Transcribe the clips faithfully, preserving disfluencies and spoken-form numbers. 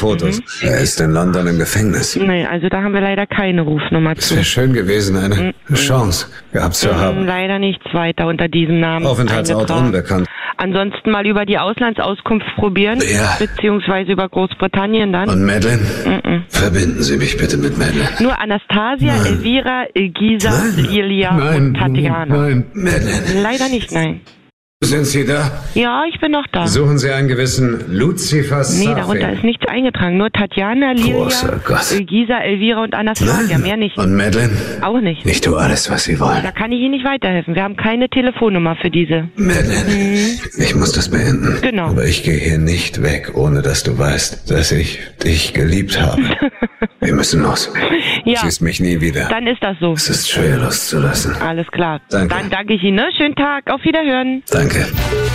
Fotos. Mhm. Er ist in London im Gefängnis. Nee, also da haben wir leider keine Rufnummer Es zu. wäre schön gewesen, eine Mhm. Chance gehabt zu Mhm, haben. leider nichts weiter unter diesem Namen. Aufenthaltsort eingetragen. unbekannt. Ansonsten mal über die Auslandsauskunft probieren, Ja. beziehungsweise über Großbritannien dann. Und Madeleine? Mhm. Verbinden Sie mich bitte mit Madeleine. Nur Anastasia, Nein. Elvira, Ilgisa, Nein. Ilia Nein, und Tatjana. nein, Madeleine. Leider nicht, nein. Sind Sie da? Ja, ich bin noch da. Suchen Sie einen gewissen Lucifer Nee, Safin. darunter ist nichts eingetragen. Nur Tatjana, Lilia, Großer Gott. Ilgisa, Elvira und Anastasia. Nein. Mehr nicht. Und Madeleine? Auch nicht. Ich tue alles, was Sie wollen. Da kann ich Ihnen nicht weiterhelfen. Wir haben keine Telefonnummer für diese. Madeleine, ich muss das beenden. Genau. Aber ich gehe hier nicht weg, ohne dass du weißt, dass ich dich geliebt habe. Wir müssen los. Ja, Du siehst mich nie wieder. dann ist das so. Es ist schwer loszulassen. Alles klar. Danke. Dann danke ich Ihnen. Ne? Schönen Tag. Auf Wiederhören. Danke.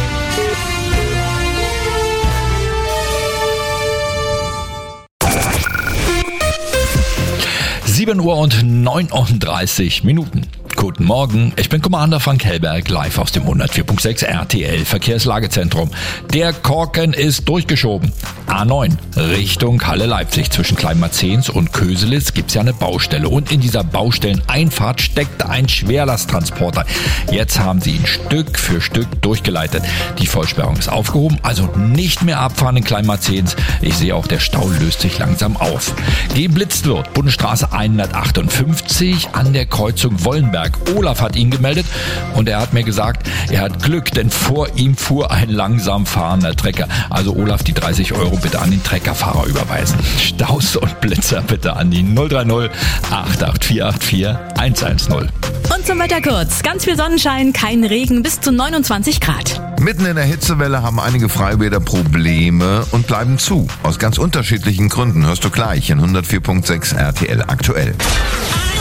sieben Uhr und neununddreißig Minuten. Guten Morgen, ich bin Commander Frank Hellberg, live aus dem hundertvier Komma sechs R T L Verkehrslagezentrum. Der Korken ist durchgeschoben. A neun Richtung Halle-Leipzig. Zwischen Kleinmarzens und Köselitz gibt's ja eine Baustelle. Und in dieser Baustelleneinfahrt steckt ein Schwerlasttransporter. Jetzt haben sie ihn Stück für Stück durchgeleitet. Die Vollsperrung ist aufgehoben, also nicht mehr abfahren in Kleinmarzens. Ich sehe auch, der Stau löst sich langsam auf. Geblitzt wird Bundesstraße hundertachtundfünfzig an der Kreuzung Wollenberg. Olaf hat ihn gemeldet und er hat mir gesagt, er hat Glück, denn vor ihm fuhr ein langsam fahrender Trecker. Also Olaf, die dreißig Euro bitte an den Treckerfahrer überweisen. Staus und Blitzer bitte an die null drei null acht acht vier acht vier eins eins null. Und zum Wetter kurz. Ganz viel Sonnenschein, kein Regen, bis zu neunundzwanzig Grad. Mitten in der Hitzewelle haben einige Freibäder Probleme und bleiben zu. Aus ganz unterschiedlichen Gründen hörst du gleich in hundertvier Komma sechs R T L aktuell.